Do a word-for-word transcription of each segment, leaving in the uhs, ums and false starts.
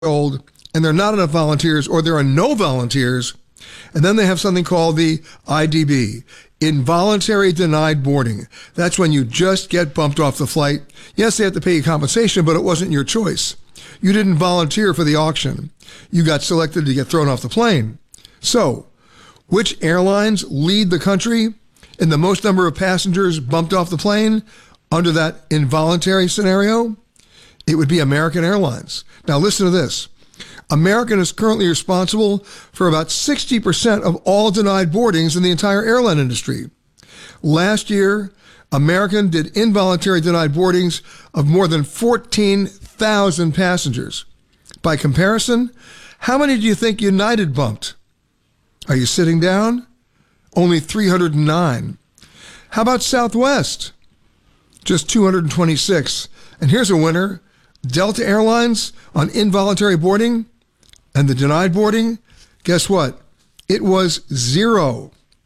old and there are not enough volunteers, or there are no volunteers, and then they have something called the I D B, involuntary denied boarding. That's when you just get bumped off the flight. Yes, they have to pay you compensation, but it wasn't your choice. You didn't volunteer for the auction. You got selected to get thrown off the plane. So, which airlines lead the country in the most number of passengers bumped off the plane under that involuntary scenario? It would be American Airlines. Now listen to this. American is currently responsible for about sixty percent of all denied boardings in the entire airline industry. Last year, American did involuntary denied boardings of more than fourteen thousand passengers. By comparison, how many do you think United bumped? Are you sitting down? Only three hundred nine. How about Southwest? Just two hundred twenty-six. And here's a winner. Delta Airlines on involuntary boarding and the denied boarding, guess what? It was zero.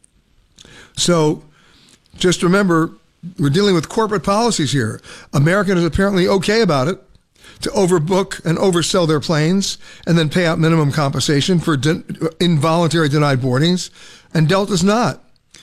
So just remember, we're dealing with corporate policies here. American is apparently okay about it to overbook and oversell their planes and then pay out minimum compensation for de- involuntary denied boardings, and Delta's not.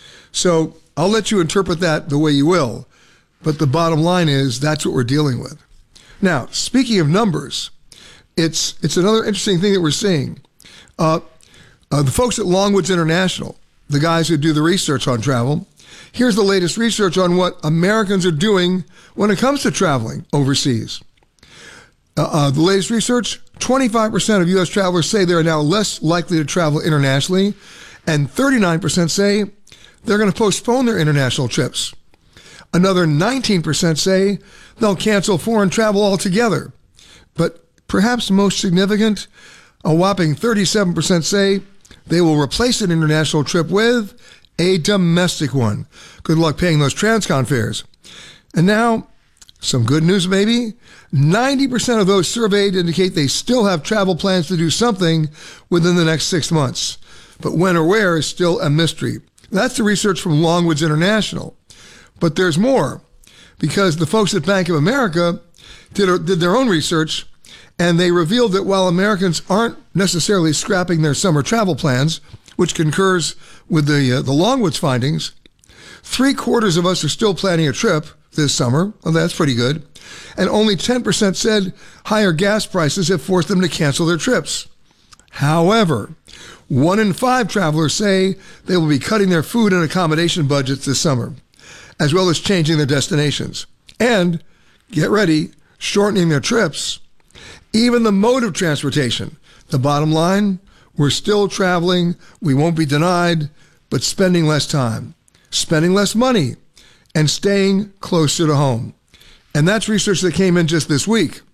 So I'll let you interpret that the way you will, but the bottom line is that's what we're dealing with. Now, speaking of numbers, it's it's another interesting thing that we're seeing. Uh, uh, the folks at Longwoods International, the guys who do the research on travel, here's the latest research on what Americans are doing when it comes to traveling overseas. Uh, uh, the latest research, twenty-five percent of U S travelers say they are now less likely to travel internationally, and thirty-nine percent say they're going to postpone their international trips. Another nineteen percent say they'll cancel foreign travel altogether. But perhaps most significant, a whopping thirty-seven percent say they will replace an international trip with a domestic one. Good luck paying those transcon fares. And now, some good news maybe. ninety percent of those surveyed indicate they still have travel plans to do something within the next six months. But when or where is still a mystery. That's the research from Longwoods International. But there's more, because the folks at Bank of America did, did their own research, and they revealed that while Americans aren't necessarily scrapping their summer travel plans, which concurs with the uh, the Longwoods findings, three quarters of us are still planning a trip this summer. Well, that's pretty good. And only ten percent said higher gas prices have forced them to cancel their trips. However, one in five travelers say they will be cutting their food and accommodation budgets this summer, as well as changing their destinations. And, get ready, shortening their trips. Even the mode of transportation. The bottom line, we're still traveling, we won't be denied, but spending less time, spending less money, and staying closer to home. And that's research that came in just this week.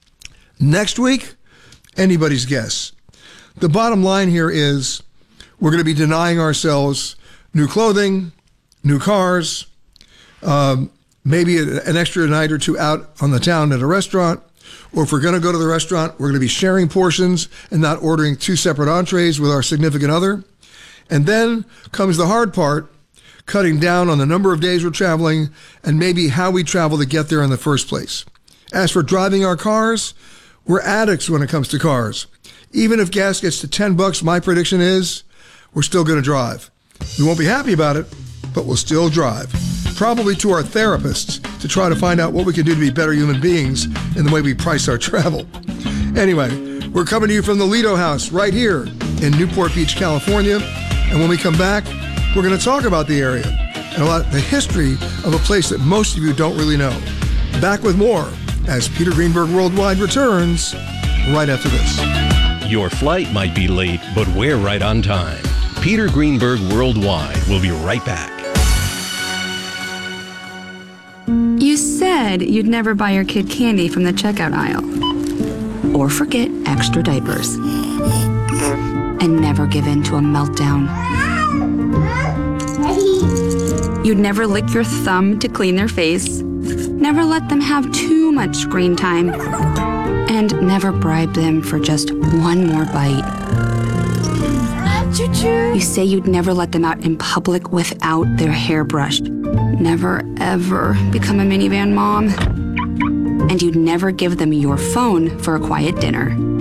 Next week, anybody's guess. The bottom line here is we're going to be denying ourselves new clothing, new cars, um, maybe an extra night or two out on the town at a restaurant. Or if we're going to go to the restaurant, we're going to be sharing portions and not ordering two separate entrees with our significant other. And then comes the hard part, cutting down on the number of days we're traveling and maybe how we travel to get there in the first place. As for driving our cars, we're addicts when it comes to cars. Even if gas gets to ten bucks, my prediction is we're still going to drive. We won't be happy about it, but we'll still drive. Probably to our therapists to try to find out what we can do to be better human beings in the way we price our travel. Anyway, we're coming to you from the Lido House right here in Newport Beach, California. And when we come back, we're going to talk about the area and a lot the history of a place that most of you don't really know. Back with more as Peter Greenberg Worldwide returns right after this. Your flight might be late, but we're right on time. Peter Greenberg Worldwide will be right back. You said you'd never buy your kid candy from the checkout aisle. Or forget extra diapers. And never give in to a meltdown. You'd never lick your thumb to clean their face. Never let them have too much screen time. And never bribe them for just one more bite. Choo-choo. You say you'd never let them out in public without their hair brushed. Never, ever become a minivan mom. And you'd never give them your phone for a quiet dinner.